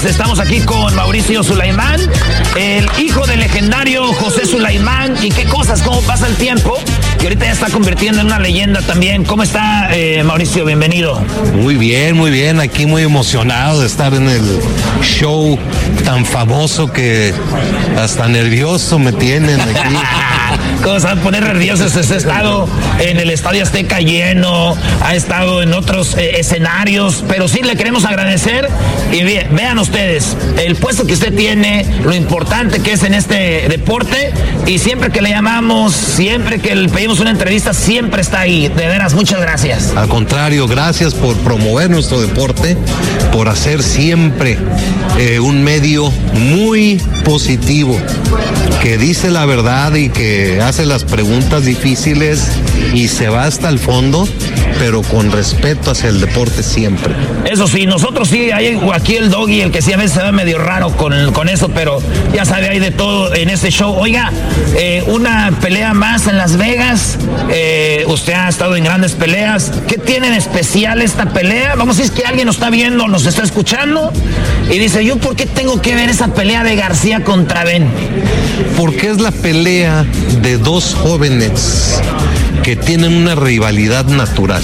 señores, estamos aquí con Mauricio Sulaimán, el hijo del legendario José Sulaimán. Y qué cosas, cómo pasa el tiempo, que ahorita ya está convirtiendo en una leyenda también. ¿Cómo está, Mauricio? Bienvenido. Muy bien, aquí muy emocionado de estar en el show tan famoso que hasta nervioso me tienen aquí. ¿Cómo se van a poner nerviosos? Ha estado en el Estadio Azteca lleno, ha estado en otros escenarios, pero sí le queremos agradecer. Y vean ustedes, el puesto que usted tiene, lo importante que es en este deporte, y siempre que le llamamos, siempre que le pedimos una entrevista, siempre está ahí. De veras, muchas gracias. Al contrario, gracias por promover nuestro deporte, por hacer siempre un medio muy positivo, que dice la verdad y que hace las preguntas difíciles y se va hasta el fondo, pero con respeto hacia el deporte siempre. Eso sí, nosotros sí, hay aquí el Doggy, el que sí a veces se ve medio raro con eso, pero ya sabe, hay de todo en este show. Oiga, una pelea más en Las Vegas, usted ha estado en grandes peleas. ¿Qué tiene en especial esta pelea? Vamos a decir que alguien nos está viendo, nos está escuchando y dice, ¿yo por qué tengo que ver esa pelea de García contra Ben? Porque es la pelea de dos jóvenes que tienen una rivalidad natural.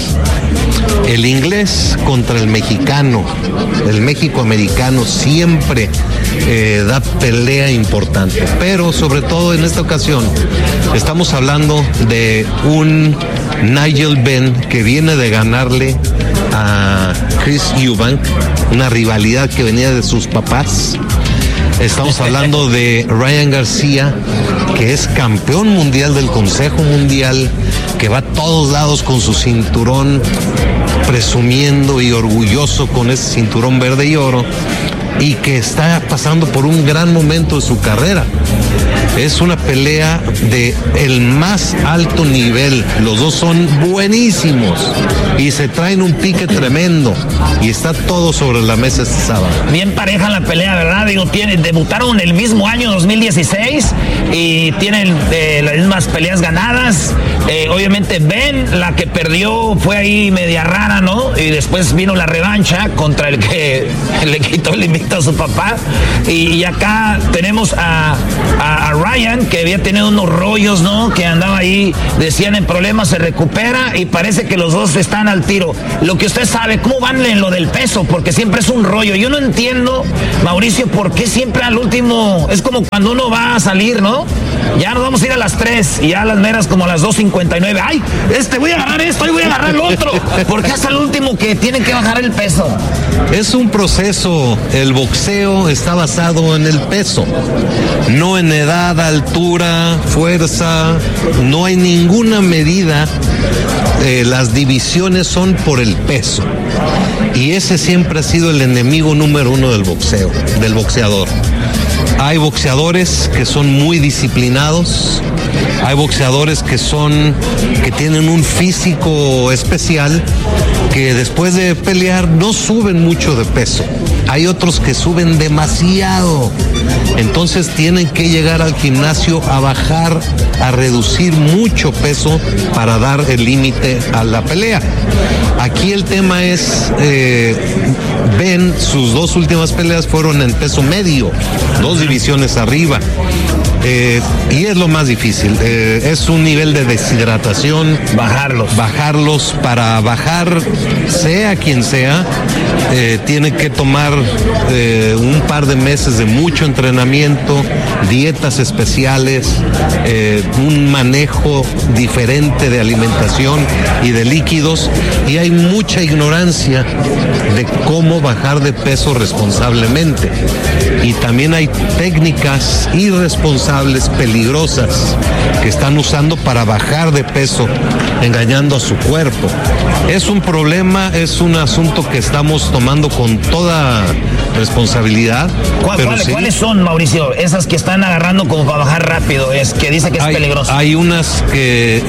El inglés contra el mexicano, el México-americano siempre da pelea importante, pero sobre todo en esta ocasión estamos hablando de un Nigel Benn que viene de ganarle a Chris Eubank, una rivalidad que venía de sus papás. Estamos hablando de Ryan García, que es campeón mundial del Consejo Mundial, que va a todos lados con su cinturón, presumiendo y orgulloso con ese cinturón verde y oro, y que está pasando por un gran momento de su carrera. Es una pelea de el más alto nivel. Los dos son buenísimos y se traen un pique tremendo y está todo sobre la mesa este sábado. Bien pareja la pelea, ¿verdad? Digo, debutaron el mismo año 2016 y tienen las mismas peleas ganadas. Obviamente Ben, la que perdió fue ahí media rara, ¿no? Y después vino la revancha contra el que le quitó el invicto a su papá. Y acá tenemos a Ryan, que había tenido unos rollos, ¿no? Que andaba ahí, decían en problemas, se recupera y parece que los dos están al tiro. Lo que usted sabe, ¿cómo van en lo del peso? Porque siempre es un rollo. Yo no entiendo, Mauricio, por qué siempre al último, es como cuando uno va a salir, ¿no? Ya nos vamos a ir a las 3 y ya a las meras como a las 2:59. ¡Ay! Voy a agarrar esto y voy a agarrar el otro. Porque hasta el último que tienen que bajar el peso. Es un proceso. El boxeo está basado en el peso, no en edad, altura, fuerza. No hay ninguna medida. Las divisiones son por el peso. Y ese siempre ha sido el enemigo número uno del boxeo, del boxeador. Hay boxeadores que son muy disciplinados, hay boxeadores que tienen un físico especial, que después de pelear no suben mucho de peso. Hay otros que suben demasiado. Entonces tienen que llegar al gimnasio a bajar, a reducir mucho peso para dar el límite a la pelea. Aquí el tema es, Ben, sus dos últimas peleas fueron en peso medio, 2 divisiones arriba. Y es lo más difícil, es un nivel de deshidratación. Bajarlos para bajar, sea quien sea, tiene que tomar un par de meses de mucho entrenamiento, dietas especiales, un manejo diferente de alimentación y de líquidos, y hay mucha ignorancia de cómo bajar de peso responsablemente. Y también hay técnicas irresponsables, peligrosas, que están usando para bajar de peso, engañando a su cuerpo. Es un problema, es un asunto que estamos tomando con toda responsabilidad. ¿Cuáles son, Mauricio? Esas que están agarrando como para bajar rápido, es que dice que es peligroso. Hay unas que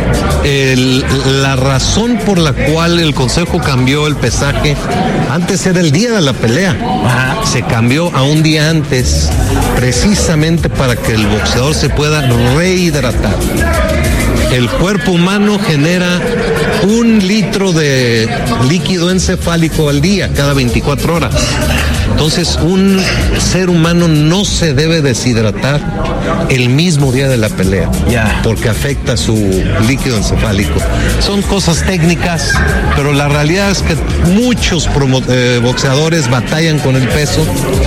la razón por la cual el Consejo cambió el pesaje, antes era el día de la pelea. Ajá. Se cambió a un día antes, precisamente para que el boxeador se pueda rehidratar. El cuerpo humano genera 1 litro de líquido encefálico al día, cada 24 horas. Entonces, un ser humano no se debe deshidratar el mismo día de la pelea, porque afecta su líquido encefálico. Son cosas técnicas, pero la realidad es que muchos boxeadores batallan con el peso,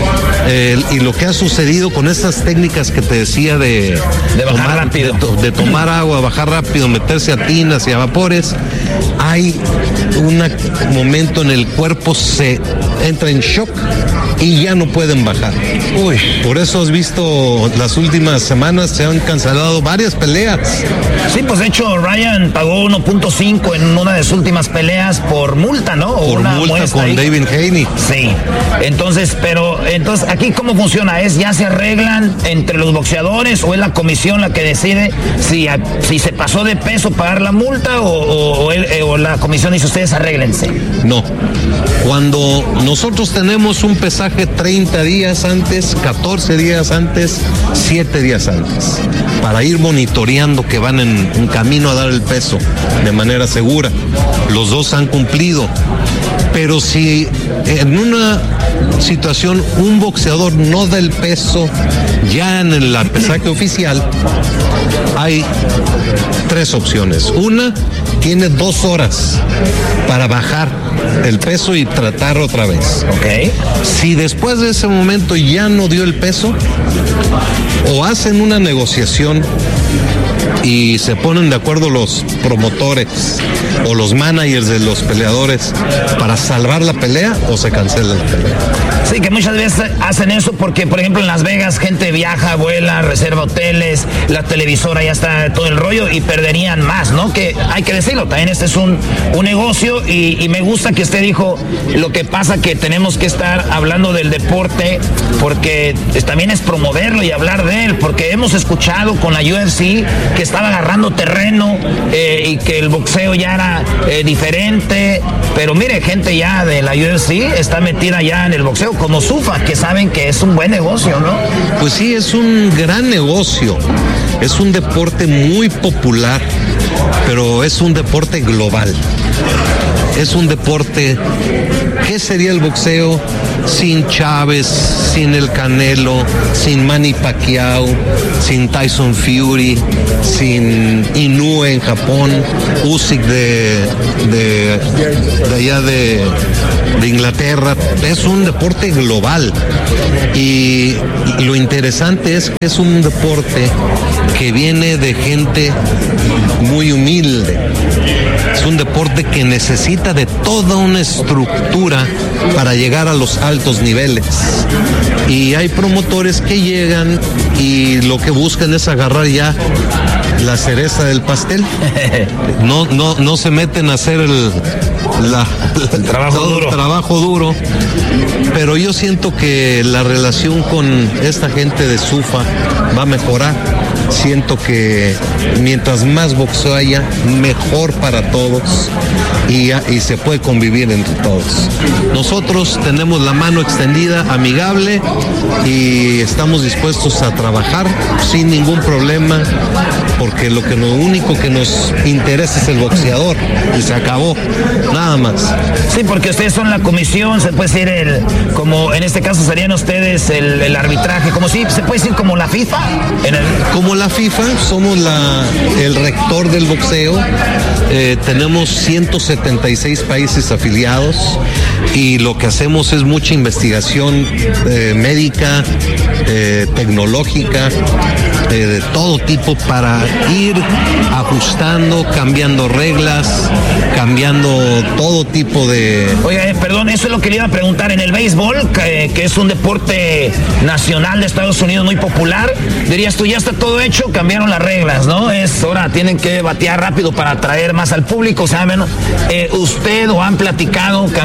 y lo que ha sucedido con estas técnicas que te decía de bajar rápido, de tomar agua, bajar rápido, meterse a tinas y a vapores, hay un momento en el cuerpo se entra en shock y ya no pueden bajar. Por eso has visto las últimas semanas se han cancelado varias peleas. Sí, pues de hecho Ryan pagó 1.5 en una de sus últimas peleas por multa, ¿no? Por una multa con ahí. David Haney. Sí. Entonces aquí ¿cómo funciona? ¿Es ya se arreglan entre los boxeadores o es la comisión la que decide si se pasó de peso pagar la multa o la comisión dice ustedes arréglense? No. Cuando nosotros tenemos un pesaje 30 días antes, 14 días antes, 7 días antes, para ir monitoreando que van en camino a dar el peso de manera segura. Los dos han cumplido. Pero si en una situación un boxeador no da el peso ya en el pesaje oficial, hay 3 opciones. Una, tiene 2 horas para bajar el peso y tratar otra vez. Okay. Si después de ese momento ya no dio el peso, o hacen una negociación y se ponen de acuerdo los promotores o los managers de los peleadores para salvar la pelea, o se cancela la pelea. Sí, que muchas veces hacen eso porque, por ejemplo, en Las Vegas gente viaja, vuela, reserva hoteles, la televisora ya está todo el rollo y perderían más, ¿no? Que hay que decirlo, también este es un negocio y me gusta que usted dijo lo que pasa que tenemos que estar hablando del deporte porque también es promoverlo y hablar de él, porque hemos escuchado con la UFC que estaba agarrando terreno y que el boxeo ya era diferente, pero mire, gente ya de la UFC está metida ya en el boxeo, como Zuffa, que saben que es un buen negocio, ¿no? Pues sí, es un gran negocio, es un deporte muy popular, pero es un deporte global. Es un deporte, ¿qué sería el boxeo sin Chávez, sin el Canelo, sin Manny Pacquiao, sin Tyson Fury, sin Inoue en Japón, Usyk de allá de Inglaterra? Es un deporte global y lo interesante es que es un deporte que viene de gente muy humilde. Es un deporte que necesita de toda una estructura para llegar a los altos niveles. Y hay promotores que llegan y lo que buscan es agarrar ya la cereza del pastel. No se meten a hacer el trabajo duro. Pero yo siento que la relación con esta gente de Zuffa va a mejorar. Siento que mientras más boxeo haya, mejor para todos y se puede convivir entre todos. Nosotros tenemos la mano extendida, amigable, y estamos dispuestos a trabajar sin ningún problema, porque lo único que nos interesa es el boxeador y se acabó, nada más. Sí, porque ustedes son la comisión, se puede decir como en este caso serían ustedes el arbitraje, como si se puede decir como la FIFA. Como la FIFA, somos el rector del boxeo, tenemos 176 países afiliados y lo que hacemos es mucha investigación médica, tecnológica, de todo tipo para ir ajustando, cambiando reglas, cambiando todo tipo de... Oiga, perdón, eso es lo que le iba a preguntar. En el béisbol, que es un deporte nacional de Estados Unidos muy popular, dirías tú, ya está todo hecho, cambiaron las reglas, ¿no? Ahora tienen que batear rápido para atraer más al público, ¿saben? ¿Usted o han platicado cambiar algo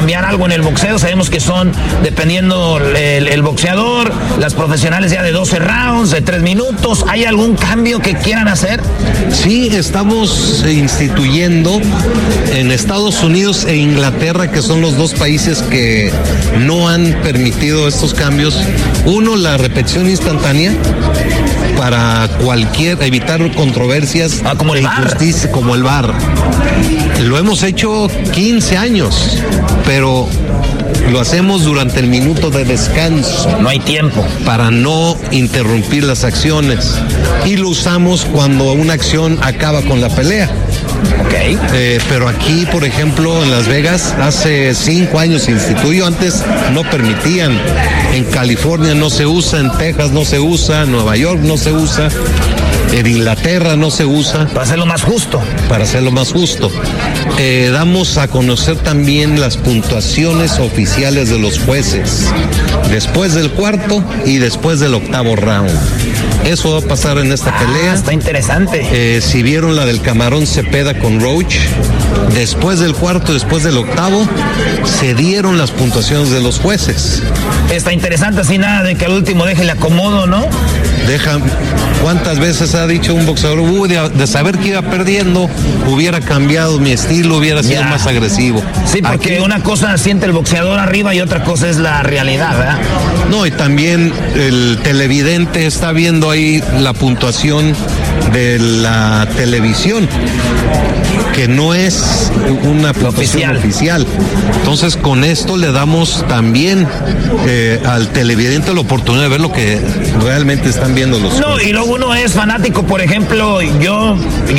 en el boxeo. Sabemos que son, dependiendo el boxeador, las profesionales ya de 12 rounds, de 3 minutos. ¿Hay algún cambio que quieran hacer? Sí, estamos instituyendo en Estados Unidos e Inglaterra, que son los dos países que no han permitido estos cambios. Uno, la repetición instantánea para evitar controversias, como el injusticia, como el VAR. Lo hemos hecho 15 años, pero lo hacemos durante el minuto de descanso. No hay tiempo. Para no interrumpir las acciones. Y lo usamos cuando una acción acaba con la pelea. Okay. Pero aquí, por ejemplo, en Las Vegas, hace 5 años se instituyó, antes no permitían. En California no se usa, en Texas no se usa, en Nueva York no se usa, en Inglaterra no se usa. Para hacerlo más justo. Para hacerlo más justo. Damos a conocer también las puntuaciones oficiales de los jueces, después del cuarto y después del octavo round. Eso va a pasar en esta pelea. Está interesante. Si vieron la del Camarón Cepeda con Roach, después del cuarto, después del octavo, se dieron las puntuaciones de los jueces. Está interesante, así nada de que al último déjele acomodo, ¿no? ¿Cuántas veces ha dicho un boxeador, de saber que iba perdiendo, hubiera cambiado mi estilo, hubiera sido más agresivo? Sí, porque una cosa siente el boxeador arriba y otra cosa es la realidad, ¿verdad? No, y también el televidente está viendo ahí la puntuación de la televisión, que no es una puntuación oficial. Entonces, con esto le damos también al televidente la oportunidad de ver lo que realmente están viendo los. No, y luego uno es fanático, por ejemplo, yo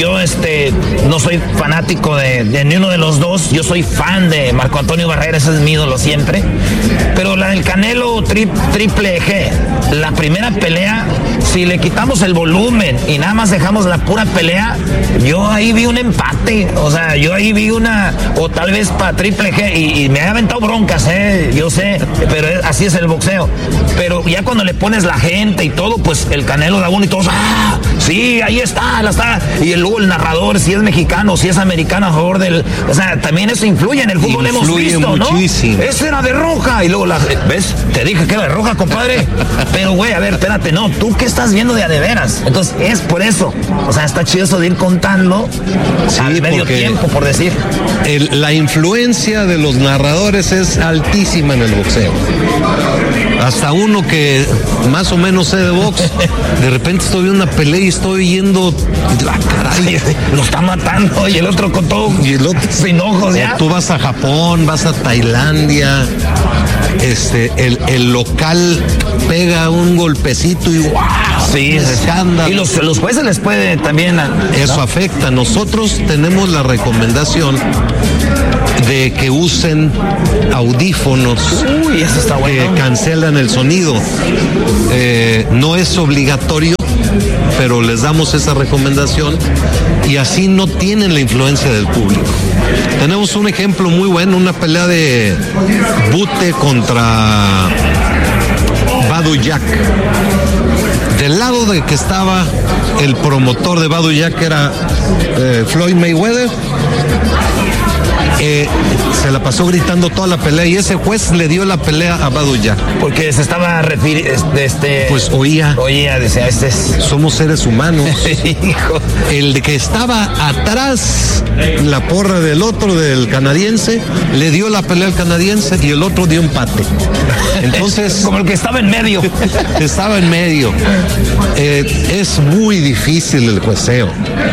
no soy fanático de ni uno de los dos. Yo soy fan de Marco Antonio Barrera, ese es mi ídolo siempre. Pero la del Canelo Triple G, la primera pelea, si le quitamos el volumen y nada más dejamos la pura pelea, yo ahí vi un empate. O sea, yo ahí vi o tal vez para Triple G, y me ha aventado broncas, yo sé, pero así es el boxeo. Pero ya cuando le pones la gente y todo, pues el Canelo da uno y todos, sí, ahí está, y luego el narrador, si es mexicano, si es americano, a favor o sea, también eso influye en el fútbol, hemos visto, muchísimo. ¿no? Ese era de roja, y luego ¿ves? Te dije que era de roja, compadre. Pero güey, a ver, espérate, no, ¿tú qué estás viendo de veras? Entonces, es por eso. O sea, está chido eso de ir contando al medio tiempo, por decir. La influencia de los narradores es altísima en el boxeo. Hasta uno que más o menos sé de box, de repente estoy viendo una pelea y estoy oyendo, caray, lo está matando, y el otro con todo, y el otro sin ojos ya. Tú vas a Japón, vas a Tailandia, el local pega un golpecito y ¡wow! Sí, escándalo. Y los jueces les puede también. Eso afecta. Nosotros tenemos la recomendación de que usen audífonos. Uy, eso está bueno. Que cancelan el sonido. No es obligatorio, pero les damos esa recomendación y así no tienen la influencia del público. Tenemos un ejemplo muy bueno, una pelea de Bute contra Badou Jack. Del lado de que estaba el promotor de Badou Jack, que era Floyd Mayweather, se la pasó gritando toda la pelea y ese juez le dio la pelea a Badou Jack. Porque se estaba refiriendo, pues oía, decía, somos seres humanos. Hijo. El de que estaba atrás, la porra del otro, del canadiense, le dio la pelea al canadiense y el otro dio empate. Entonces, como el que estaba en medio. Estaba en medio. Es muy difícil el jueceo.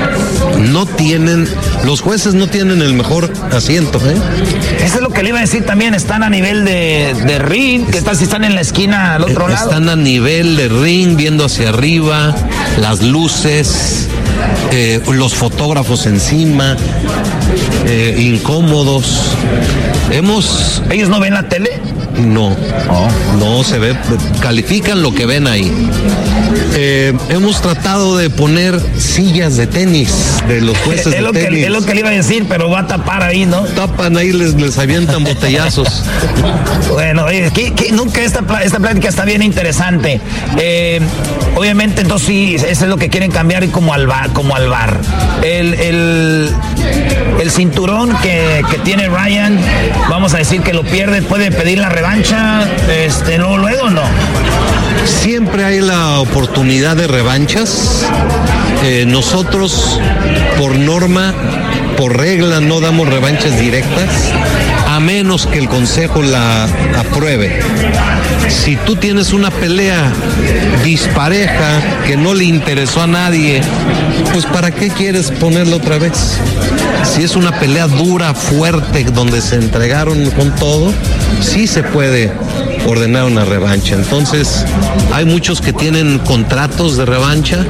Los jueces no tienen el mejor asiento, Eso es lo que le iba a decir también, están a nivel de ring, ¿qué tal si están en la esquina al otro lado? Están a nivel de ring, viendo hacia arriba, las luces, los fotógrafos encima, incómodos. ¿Ellos no ven la tele? No, no se ve, califican lo que ven ahí. Hemos tratado de poner sillas de tenis de los jueces de tenis. Es lo que le iba a decir, pero va a tapar ahí, ¿no? Tapan ahí, les avientan botellazos. Bueno, nunca esta plática está bien interesante. Obviamente, entonces sí, eso es lo que quieren cambiar como al bar. el cinturón que tiene Ryan, vamos a decir que lo pierde, puede pedir la revancha, luego no. Siempre hay la oportunidad de revanchas. Nosotros, por norma, por regla, no damos revanchas directas, a menos que el consejo la apruebe. Si tú tienes una pelea dispareja que no le interesó a nadie, pues ¿para qué quieres ponerla otra vez? Si es una pelea dura, fuerte, donde se entregaron con todo, sí se puede ordenar una revancha. Entonces, hay muchos que tienen contratos de revancha,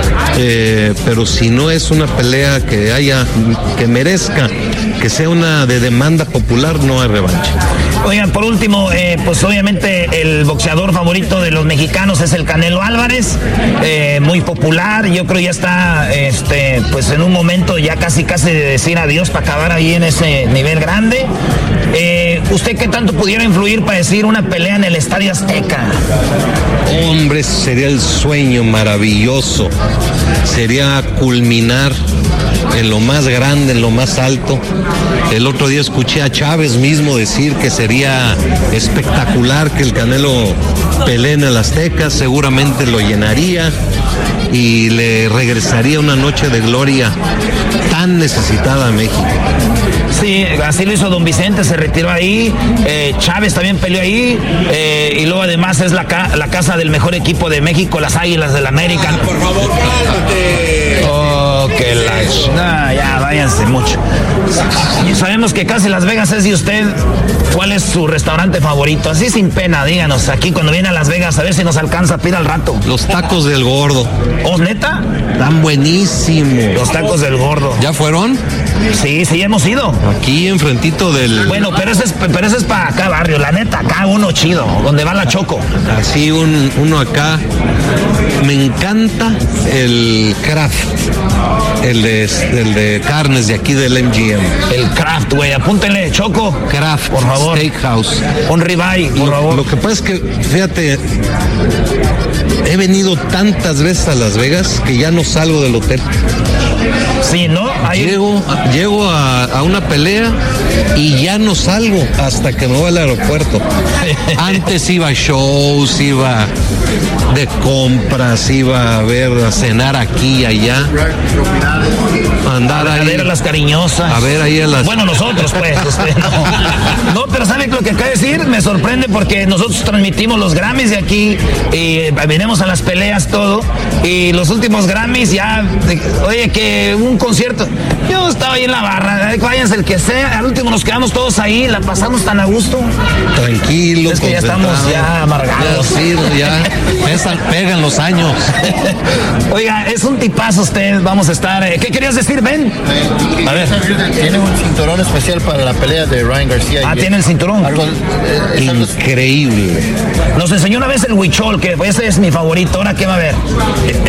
pero si no es una pelea que merezca, que sea una de demanda popular, no hay revancha. Oigan, por último, pues obviamente el boxeador favorito de los mexicanos es el Canelo Álvarez, muy popular, yo creo ya está, pues en un momento ya casi de decir adiós para acabar ahí en ese nivel grande. ¿Usted qué tanto pudiera influir para decir una pelea en el Estadio Azteca? Hombre, sería el sueño maravilloso, sería culminar en lo más grande, en lo más alto. El otro día escuché a Chávez mismo decir que sería espectacular que el Canelo pelee en el Azteca, seguramente lo llenaría y le regresaría una noche de gloria tan necesitada a México. Sí, así lo hizo Don Vicente, se retiró ahí, Chávez también peleó ahí, y luego además es la casa del mejor equipo de México, las Águilas del América. Por favor, cálmate. Oh, que ya, váyanse mucho. Sabemos que casi Las Vegas es de usted. ¿Cuál es su restaurante favorito? Así sin pena, díganos, aquí cuando viene a Las Vegas, a ver si nos alcanza a pedir al rato. Los tacos del Gordo. ¿Oh, neta? Están buenísimos. Los tacos del Gordo. ¿Ya fueron? Sí, hemos ido. Aquí enfrentito del... Bueno, pero ese es para acá, barrio, la neta, acá uno chido, donde va la Choco. Así uno acá. Me encanta el Kraft, el de carnes de aquí del MGM. El Kraft, güey, apúntenle, Choco. Kraft, por favor. Steakhouse. Un ribeye, por favor. Lo que pasa es que, fíjate, he venido tantas veces a Las Vegas que ya no salgo del hotel. Sí, ¿no? Ahí... Llego a una pelea y ya no salgo hasta que me voy al aeropuerto. Antes iba a shows, iba de compras, iba a cenar aquí y allá. Andar ahí. A ver a las cariñosas. A ver ahí a las... Bueno, nosotros pues. No, pero ¿sabe lo que acaba de decir? Me sorprende porque nosotros transmitimos los Grammys de aquí y venimos a las peleas todo. Y los últimos Grammys ya, oye, que un concierto. Yo estaba ahí en la barra, váyanse el que sea. Al último nos quedamos todos ahí, la pasamos tan a gusto. Tranquilo. Es que ya estamos ya amargados. Ya pegan los años. Oiga, es un tipazo usted, vamos a estar. ¿Qué querías decir, Ben? A ver. Tiene un cinturón especial para la pelea de Ryan García. Ah, tiene el cinturón. Increíble. Nos enseñó una vez el huichol, que ese es mi favorito. Ahora, ¿qué va a haber?